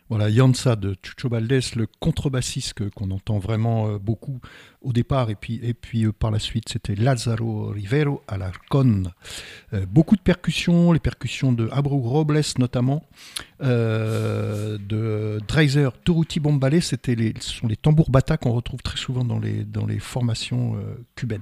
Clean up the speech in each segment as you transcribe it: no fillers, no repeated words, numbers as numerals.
Voilà, Yansa de Chucho Valdés, le contrebassiste qu'on entend vraiment beaucoup au départ, et puis par la suite, c'était Lázaro Rivero Alarcón. Beaucoup de percussions, les percussions de Abreu Robles notamment, de Dreiser Turuti Bombale, ce sont les tambours bata qu'on retrouve très souvent dans les formations cubaines.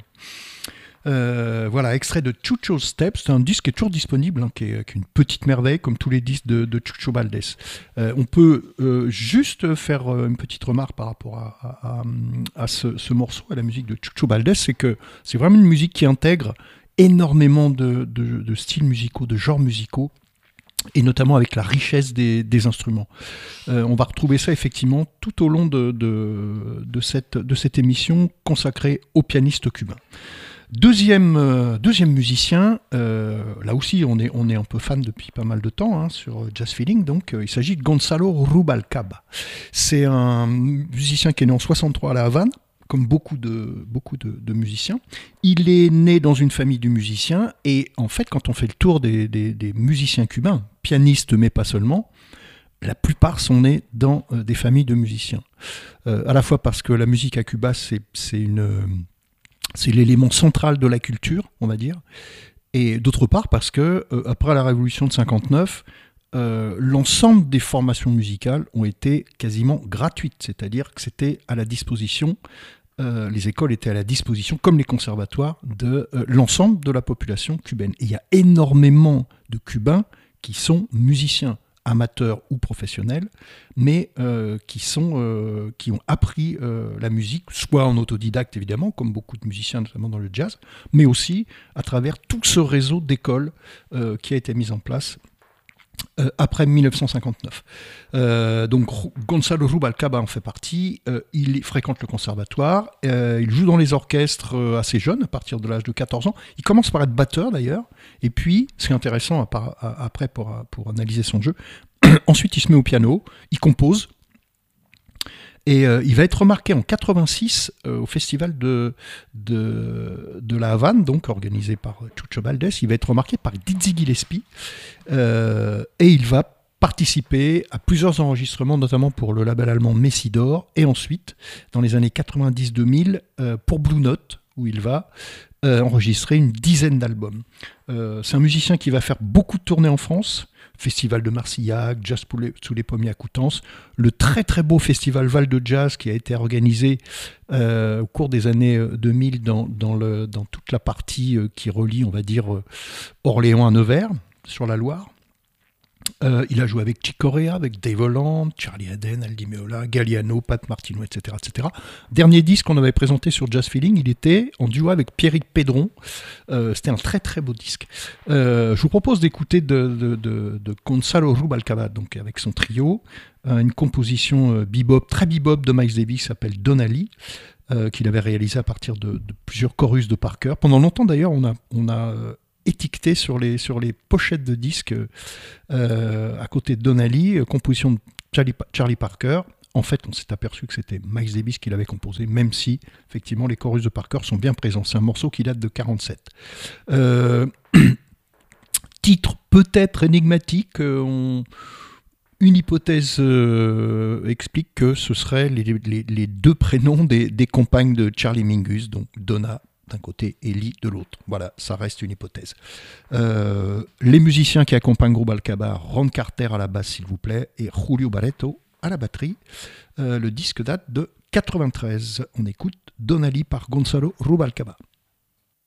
Voilà, extrait de Chucho Steps, c'est un disque qui est toujours disponible, hein, qui est une petite merveille, comme tous les disques de Chucho Valdés. On peut juste faire une petite remarque par rapport à ce morceau, à la musique de Chucho Valdés, c'est que c'est vraiment une musique qui intègre énormément de styles musicaux, de genres musicaux, et notamment avec la richesse des instruments. On va retrouver ça effectivement tout au long de cette émission consacrée aux pianistes cubains. Deuxième musicien, là aussi on est un peu fan depuis pas mal de temps, hein, sur Jazz Feeling, donc il s'agit de Gonzalo Rubalcaba. C'est un musicien qui est né en 63 à La Havane, comme beaucoup de musiciens. Il est né dans une famille de musiciens, et en fait quand on fait le tour des musiciens cubains, pianistes mais pas seulement, la plupart sont nés dans des familles de musiciens. À la fois parce que la musique à Cuba c'est l'élément central de la culture, on va dire. Et d'autre part, parce que après la Révolution de 59, l'ensemble des formations musicales ont été quasiment gratuites, c'est-à-dire que c'était à la disposition, les écoles étaient à la disposition, comme les conservatoires, de l'ensemble de la population cubaine. Et il y a énormément de Cubains qui sont musiciens, amateurs ou professionnels, mais qui ont appris la musique, soit en autodidacte évidemment, comme beaucoup de musiciens, notamment dans le jazz, mais aussi à travers tout ce réseau d'écoles qui a été mis en place après 1959. Donc Gonzalo Rubalcaba en fait partie. Il fréquente le conservatoire. Il joue dans les orchestres assez jeune, à partir de l'âge de 14 ans. Il commence par être batteur d'ailleurs. Et puis, c'est intéressant après pour analyser son jeu. Ensuite, il se met au piano. Il compose. Et il va être remarqué en 86 au festival de La Havane, donc organisé par Chucho Valdés. Il va être remarqué par Dizzy Gillespie et il va participer à plusieurs enregistrements, notamment pour le label allemand Messidor, et ensuite, dans les années 90-2000, pour Blue Note, où il va enregistrer une dizaine d'albums. C'est un musicien qui va faire beaucoup de tournées en France, Festival de Marcillac, Jazz sous les pommiers à Coutances, le très très beau festival Val de Jazz qui a été organisé au cours des années 2000 dans toute la partie qui relie, on va dire, Orléans à Nevers, sur la Loire. Il a joué avec Chick Corea, avec Dave Holland, Charlie Haden, Aldi Meola, Galliano, Pat Martino, etc., etc. Dernier disque qu'on avait présenté sur Jazz Feeling, il était en duo avec Pierrick Pedron. C'était un très très beau disque. Je vous propose d'écouter de Gonzalo Rubalcaba, donc avec son trio, une composition bebop, très bebop de Miles Davis qui s'appelle Donnelly, qu'il avait réalisé à partir de plusieurs chorus de Parker. Pendant longtemps d'ailleurs, on a étiqueté sur les pochettes de disques à côté de Donnelly, composition de Charlie Parker. En fait, on s'est aperçu que c'était Miles Davis qui l'avait composé, même si, effectivement, les chorus de Parker sont bien présents. C'est un morceau qui date de 47. Titre peut-être énigmatique. Une hypothèse explique que ce seraient les deux prénoms des compagnes de Charlie Mingus, donc Donna d'un côté et Lee de l'autre. Voilà, ça reste une hypothèse. Les musiciens qui accompagnent Rubalcaba, Ron Carter à la basse, s'il vous plaît, et Julio Barreto à la batterie. Le disque date de 93. On écoute Donnelly par Gonzalo Rubalcaba.